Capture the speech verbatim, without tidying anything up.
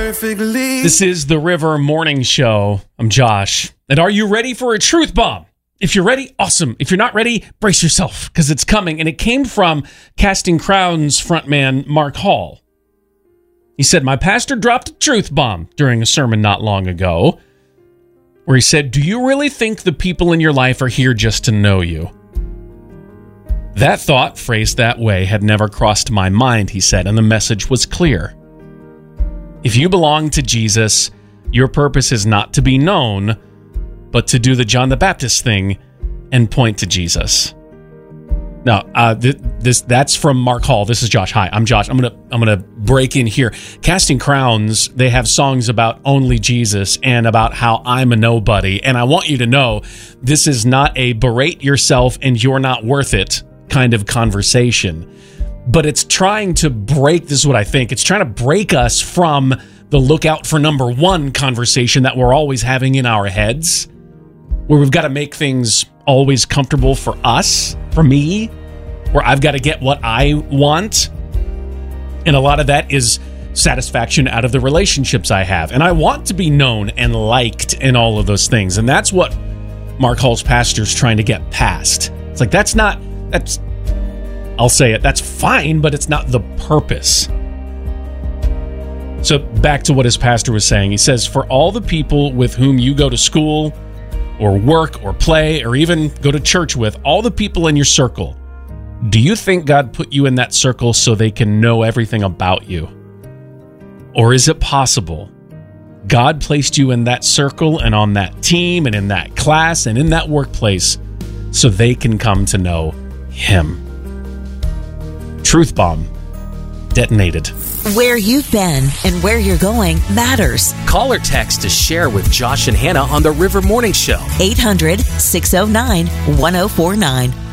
perfectly. This is the River Morning Show. I'm Josh. And are you ready for a truth bomb? If you're ready, awesome. If you're not ready, brace yourself, because it's coming. And it came from Casting Crowns frontman Mark Hall. He said, my pastor dropped a truth bomb during a sermon not long ago, where he said, do you really think the people in your life are here just to know you? That thought, phrased that way, had never crossed my mind, he said, and the message was clear. If you belong to Jesus, your purpose is not to be known, but to do the John the Baptist thing and point to Jesus. Now, uh, th- this that's from Mark Hall. This is Josh. Hi, I'm Josh. I'm gonna I'm gonna break in here. Casting Crowns, they have songs about only Jesus and about how I'm a nobody. And I want you to know, this is not a berate yourself and you're not worth it kind of conversation. But it's trying to break, this is what I think, it's trying to break us from the look out for number one conversation that we're always having in our heads, where we've got to make things always comfortable for us, for me, where I've got to get what I want. And a lot of that is satisfaction out of the relationships I have. And I want to be known and liked and all of those things. And that's what Mark Hall's pastor's trying to get past. It's like, that's not, that's, I'll say it, that's fine, but it's not the purpose. So back to what his pastor was saying. He says, for all the people with whom you go to school or work or play or even go to church with, all the people in your circle, do you think God put you in that circle so they can know everything about you? Or is it possible God placed you in that circle and on that team and in that class and in that workplace so they can come to know Him? Truth bomb detonated. Where you've been and where you're going matters. Call or text to share with Josh and Hannah on the River Morning Show. eight hundred, six oh nine, one oh four nine.